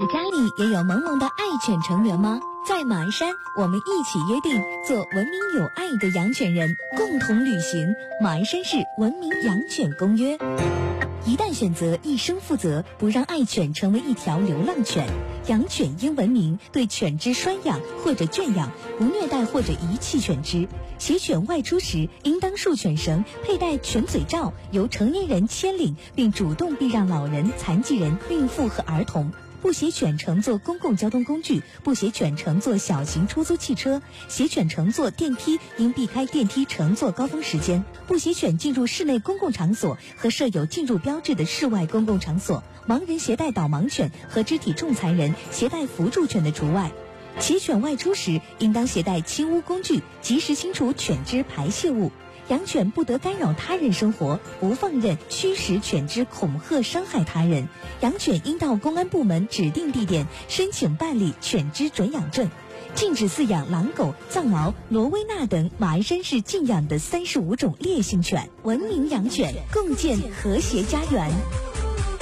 家里也有萌萌的爱犬成员吗？在马鞍山，我们一起约定做文明有爱的养犬人，共同履行马鞍山市文明养犬公约。一旦选择一生负责，不让爱犬成为一条流浪犬。养犬应文明，对犬只拴养或者圈养，不虐待或者遗弃犬只。携犬外出时，应当束犬绳，佩戴犬嘴罩，由成年人牵领，并主动避让老人、残疾人、孕妇和儿童。不携犬乘坐公共交通工具，不携犬乘坐小型出租汽车，携犬乘坐电梯应避开电梯乘坐高峰时间，不携犬进入室内公共场所和设有进入标志的室外公共场所，盲人携带导盲犬和肢体重残人携带辅助犬的除外。骑犬外出时，应当携带清污工具，及时清除犬只排泄物。养犬不得干扰他人生活，不放任驱使犬只恐吓伤害他人。养犬应到公安部门指定地点申请办理犬只准养证。禁止饲养狼狗、藏獒、罗威纳等马鞍山市禁养的35种烈性犬。文明养犬，共建和谐家园。